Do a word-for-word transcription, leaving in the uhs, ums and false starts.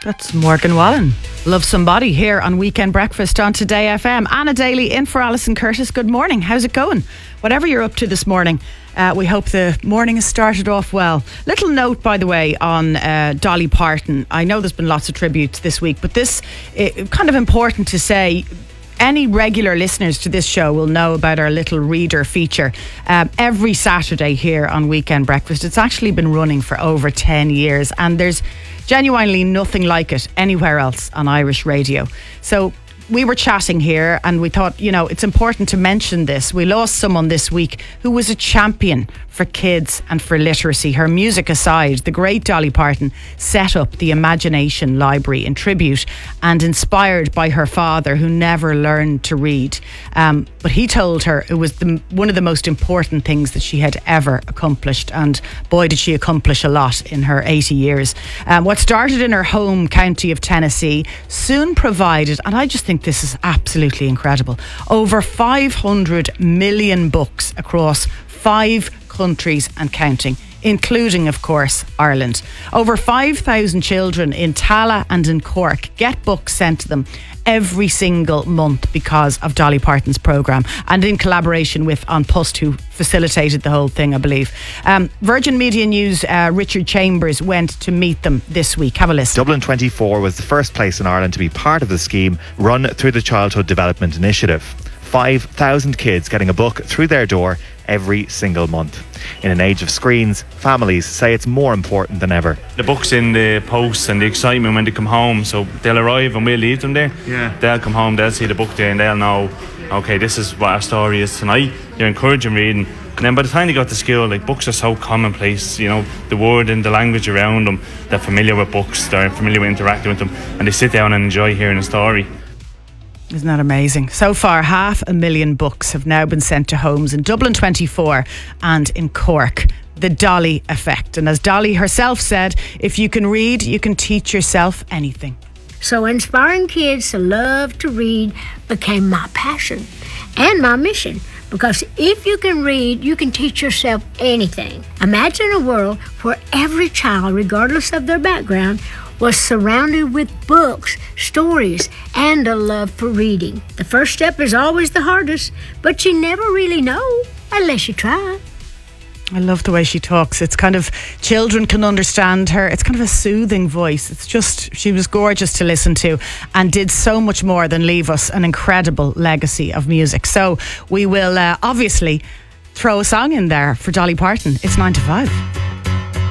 That's Morgan Wallen. Love Somebody here on Weekend Breakfast on Today F M. Anna Daly in for Alison Curtis. Good morning. How's it going? Whatever you're up to this morning, uh, we hope the morning has started off well. Little note, by the way, on uh, Dolly Parton. I know there's been lots of tributes this week, but this is kind of important to say. Any regular listeners to this show will know about our little reader feature um, every Saturday here on Weekend Breakfast. It's actually been running for over ten years and there's genuinely nothing like it anywhere else on Irish radio. So we were chatting here and we thought, you know, it's important to mention this. We lost someone this week who was a champion for kids and for literacy. Her music aside, the great Dolly Parton set up the Imagination Library in tribute and inspired by her father, who never learned to read. Um, but he told her it was the, one of the most important things that she had ever accomplished. And boy, did she accomplish a lot in her eighty years. Um, what started in her home county of Tennessee soon provided, and I just think this is absolutely incredible, over five hundred million books across five countries and counting, including, of course, Ireland. Over five thousand children in Tala and in Cork get books sent to them every single month because of Dolly Parton's programme, and in collaboration with An Post, who facilitated the whole thing, I believe. Um, Virgin Media News' uh, Richard Chambers went to meet them this week. Have a listen. Dublin twenty-four was the first place in Ireland to be part of the scheme run through the Childhood Development Initiative. five thousand kids getting a book through their door every single month. In an age of screens, families say it's more important than ever. The books in the post and the excitement when they come home, so they'll arrive and we'll leave them there. Yeah. They'll come home, they'll see the book there and they'll know, okay, this is what our story is tonight. They're encouraging reading. And then by the time they got to school, like, books are so commonplace, you know, the word and the language around them, they're familiar with books, they're familiar with interacting with them, and they sit down and enjoy hearing a story. Isn't that amazing? So far, half a million books have now been sent to homes in Dublin twenty-four and in Cork. The Dolly effect. And as Dolly herself said, if you can read, you can teach yourself anything. So inspiring kids to love to read became my passion and my mission. Because if you can read, you can teach yourself anything. Imagine a world where every child, regardless of their background, was surrounded with books, stories, and a love for reading. The first step is always the hardest, but you never really know unless you try. I love the way she talks. It's kind of, children can understand her. It's kind of a soothing voice. It's just, she was gorgeous to listen to and did so much more than leave us an incredible legacy of music. So we will uh, obviously throw a song in there for Dolly Parton. It's nine to five.